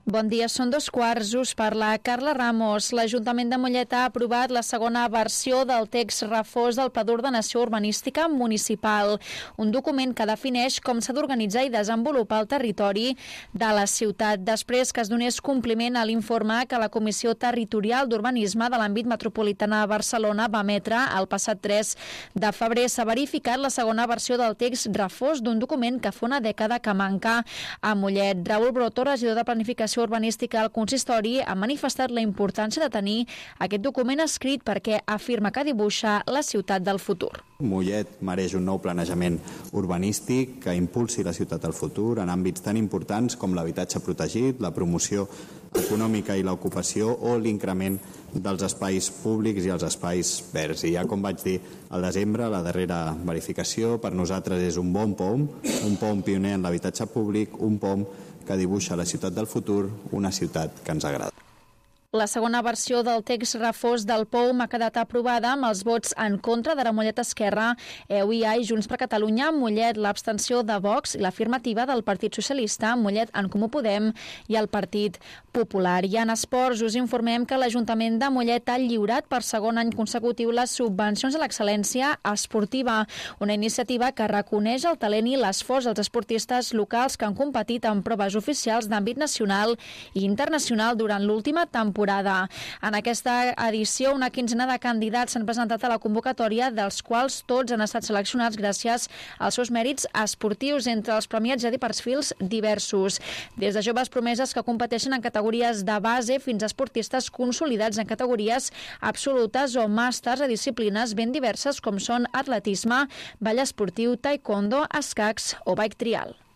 Bon dia, són 2:15, us parla Carla Ramos. L'Ajuntament de Mollet ha aprovat la segona versió del text refós del Pla d'Ordenació Urbanística Municipal, un document que defineix com s'ha d'organitzar i desenvolupar el territori de la ciutat, després que es donés compliment a l'informe que la Comissió Territorial d'Urbanisme de l'àmbit metropolitana de Barcelona va emetre el passat 3 de febrer. S'ha verificat la segona versió del text refós d'un document que fa una dècada que manca a Mollet. Raül Broto, regidor de Planificació Urbanística al consistori, ha manifestat la importància de tenir aquest document escrit perquè afirma que dibuixa la ciutat del futur. Mollet mereix un nou planejament urbanístic que impulsi la ciutat del futur en àmbits tan importants com l'habitatge protegit, la promoció econòmica i l'ocupació o l'increment dels espais públics i els espais verds. I ja com vaig dir al desembre, la darrera verificació per nosaltres és un bon POM pioner en l'habitatge públic, un POM que dibuixa la ciutat del futur, una ciutat que ens agrada. La segona versió del text refós del POUM ha quedat aprovada amb els vots en contra de Mollet Esquerra, EUIA i Junts per Catalunya, Mollet, l'abstenció de Vox i l'afirmativa del Partit Socialista, Mollet, En Comú Podem i el Partit Popular. I en esports us informem que l'Ajuntament de Mollet ha lliurat per segon any consecutiu les subvencions a l'excel·lència esportiva, una iniciativa que reconeix el talent i l'esforç dels esportistes locals que han competit en proves oficials d'àmbit nacional i internacional durant l'última temporada. En aquesta edició, una quinzena de candidats s'han presentat a la convocatòria, dels quals tots han estat seleccionats gràcies als seus mèrits esportius. Entre els premiats hi ha perfils diversos, des de joves promeses que competeixen en categories de base fins a esportistes consolidats en categories absolutes o màsters a disciplines ben diverses com són atletisme, ball esportiu, taekwondo, escacs o bike trial.